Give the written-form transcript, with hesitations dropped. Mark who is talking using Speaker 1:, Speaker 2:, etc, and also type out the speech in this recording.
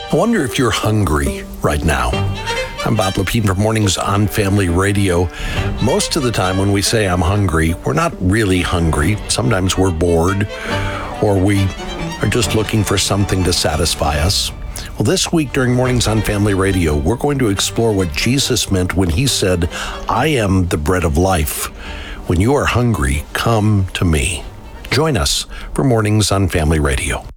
Speaker 1: I wonder if you're hungry right now. I'm Bob Lepine from Mornings on Family Radio. Most of the time when we say I'm hungry, we're not really hungry. Sometimes we're bored or we are just looking for something to satisfy us. Well, this week during Mornings on Family Radio, we're going to explore what Jesus meant when he said, I am the bread of life. When you are hungry, come to me. Join us for Mornings on Family Radio.